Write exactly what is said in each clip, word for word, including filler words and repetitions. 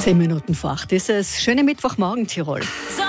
Zehn Minuten vor acht ist es. Schöne Mittwochmorgen, Tirol.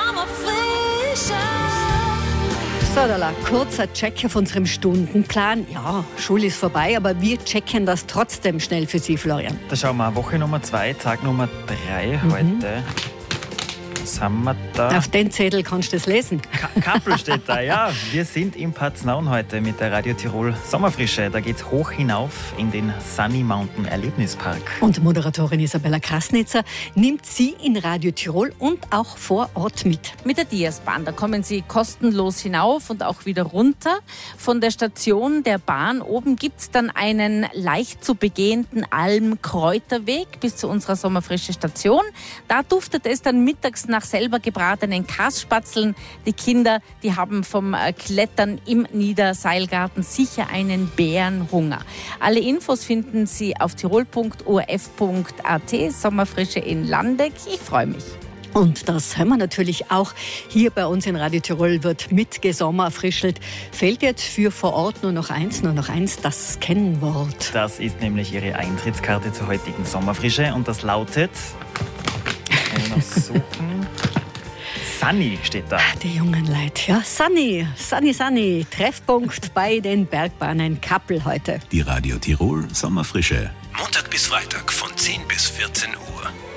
So, da lag kurzer Check auf unserem Stundenplan. Ja, Schule ist vorbei, aber wir checken das trotzdem schnell für Sie, Florian. Da schauen wir, Woche Nummer zwei, Tag Nummer drei Mhm. heute. Was haben wir da? Auf den Zettel kannst du das lesen. Ka- Kappel steht da, ja. Wir sind in Paznaun heute mit der Radio Tirol Sommerfrische. Da geht's hoch hinauf in den Sunny Mountain Erlebnispark. Und Moderatorin Isabella Krasnitzer nimmt Sie in Radio Tirol und auch vor Ort mit. Mit der Diasbahn, da kommen Sie kostenlos hinauf und auch wieder runter. Von der Station der Bahn oben gibt es dann einen leicht zu begehenden Alm-Kräuterweg bis zu unserer Sommerfrische Station. Da duftet es dann mittags nach selber gebratenen Kasspatzeln. Die Kinder, die haben vom Klettern im Niederseilgarten sicher einen Bärenhunger. Alle Infos finden Sie auf tirol punkt o r f punkt a t. Sommerfrische in Landeck. Ich freue mich. Und das hören wir natürlich auch. Hier bei uns in Radio Tirol wird mitgesommerfrischelt. Fehlt jetzt für vor Ort nur noch eins, nur noch eins, das Kennwort. Das ist nämlich Ihre Eintrittskarte zur heutigen Sommerfrische und das lautet... Ich noch suchen. Sunny steht da. Die jungen Leute. Ja, Sunny, Sunny, Sunny. Treffpunkt bei den Bergbahnen Kappel heute. Die Radio Tirol Sommerfrische. Montag bis Freitag von zehn bis vierzehn Uhr.